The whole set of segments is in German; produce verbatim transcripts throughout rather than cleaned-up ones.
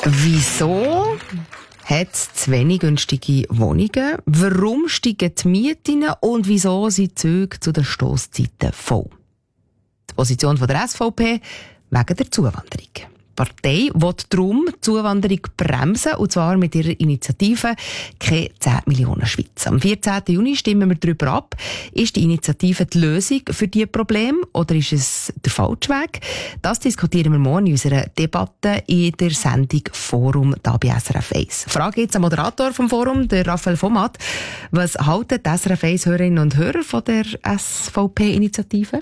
Wieso hat es zu wenig günstige Wohnungen? Warum steigen die Mieten? Und wieso sind die Züge zu den Stosszeiten voll? Die Position der S V P wegen der Zuwanderung. Die Partei will darum die Zuwanderung bremsen, und zwar mit ihrer Initiative «Keine zehn Millionen Schweiz». Am vierzehnten Juni stimmen wir darüber ab. Ist die Initiative die Lösung für diese Probleme oder ist es der falsche Weg? Das diskutieren wir morgen in unserer Debatte in der Sendung «Forum» hier bei S R F eins. Frage jetzt am Moderator vom Forum, der Raphael Vomat. Was halten die S R F eins-Hörerinnen und Hörer von der S V P-Initiative?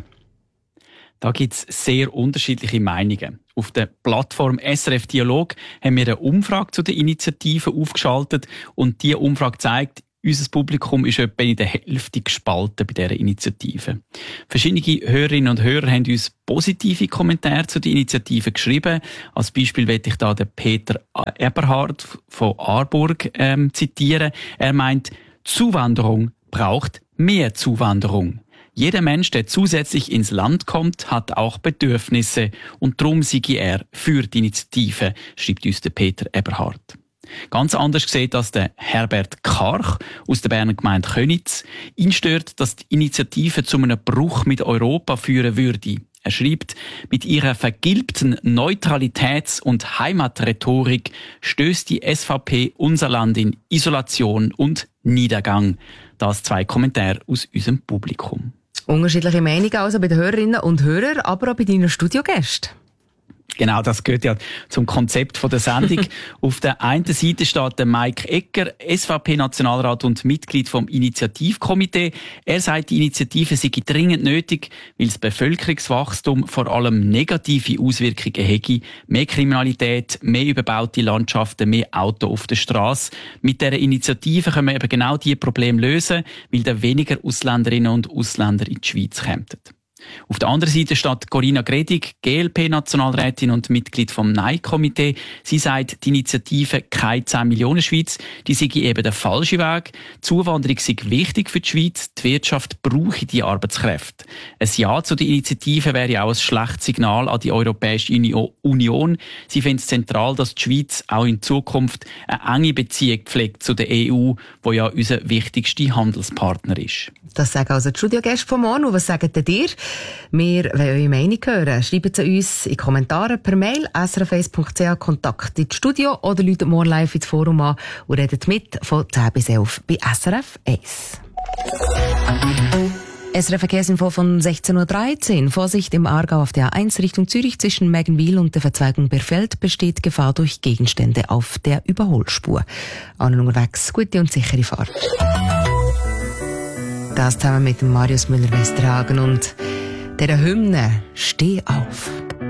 Da gibt es sehr unterschiedliche Meinungen. Auf der Plattform S R F Dialog haben wir eine Umfrage zu der Initiative aufgeschaltet und diese Umfrage zeigt, unser Publikum ist etwa in der Hälfte gespalten bei dieser Initiative. Verschiedene Hörerinnen und Hörer haben uns positive Kommentare zu der Initiative geschrieben. Als Beispiel möchte ich da den Peter Eberhard von Aarburg ähm, zitieren. Er meint, Zuwanderung braucht mehr Zuwanderung. Jeder Mensch, der zusätzlich ins Land kommt, hat auch Bedürfnisse und darum sei er für die Initiative, schreibt uns der Peter Eberhard. Ganz anders sieht das der Herbert Karch aus der Berner Gemeinde Könitz. Ihn stört, dass die Initiative zu einem Bruch mit Europa führen würde. Er schreibt, mit ihrer vergilbten Neutralitäts- und Heimatrhetorik stößt die S V P unser Land in Isolation und Niedergang. Das zwei Kommentare aus unserem Publikum. Unterschiedliche Meinungen also bei den Hörerinnen und Hörern, aber auch bei deinen Studiogästen. Genau, das gehört ja zum Konzept der Sendung. Auf der einen Seite steht der Mike Egger, S V P-Nationalrat und Mitglied vom Initiativkomitee. Er sagt, die Initiative sei dringend nötig, weil das Bevölkerungswachstum vor allem negative Auswirkungen hätte. Mehr Kriminalität, mehr überbaute Landschaften, mehr Auto auf der Straße. Mit dieser Initiative können wir eben genau diese Probleme lösen, weil dann weniger Ausländerinnen und Ausländer in die Schweiz kämen. Auf der anderen Seite steht Corinna Gredig, G L P-Nationalrätin und Mitglied vom Nein-Komitee. Sie sagt, die Initiative «Keine zehn Millionen Schweiz», die sei eben der falsche Weg. Die Zuwanderung sei wichtig für die Schweiz, die Wirtschaft brauche die Arbeitskräfte. Ein Ja zu der Initiative wäre auch ein schlechtes Signal an die Europäische Union. Sie findet es zentral, dass die Schweiz auch in Zukunft eine enge Beziehung pflegt zu der E U, wo ja unser wichtigster Handelspartner ist. Das sagen also die Studiogäste von morgen. Und was sagt denn ihr? Wir wollen eure Meinung hören. Schreibt sie uns in Kommentare per Mail s r f eins punkt c h Kontakt ins Studio oder läutet morgen live ins Forum an und redet mit von zehn bis elf bei S R F eins. S R F Verkehrsinfo von sechzehn Uhr dreizehn. Vorsicht im Aargau auf der A eins Richtung Zürich zwischen Meggenwil und der Verzweigung Berfeld besteht Gefahr durch Gegenstände auf der Überholspur. Allen unterwegs gute und sichere Fahrt. Das zusammen mit dem Marius Müller-Westernhagen und der Hymne «Steh auf».